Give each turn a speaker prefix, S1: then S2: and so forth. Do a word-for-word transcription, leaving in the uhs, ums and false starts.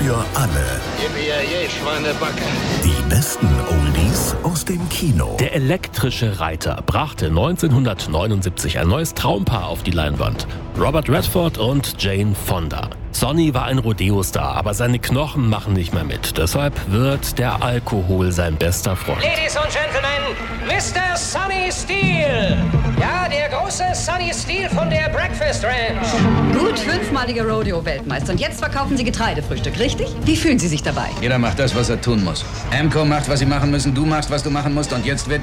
S1: für alle.
S2: Yippie, Schweinebacke.
S1: Die besten Oldies aus dem Kino.
S3: Der elektrische Reiter brachte neunzehnhundertneunundsiebzig ein neues Traumpaar auf die Leinwand. Robert Redford und Jane Fonda. Sonny war ein Rodeo-Star, aber seine Knochen machen nicht mehr mit. Deshalb wird der Alkohol sein bester Freund.
S4: Ladies and Gentlemen, Mister Sonny Steele. Ja, der große Sonny Steele von der Breakfast Ranch.
S5: Gut, fünfmaliger Rodeo-Weltmeister. Und jetzt verkaufen Sie Getreidefrühstück, richtig? Wie fühlen Sie sich dabei?
S6: Jeder macht das, was er tun muss. Amco macht, was sie machen müssen, du machst, was du machen musst und jetzt wird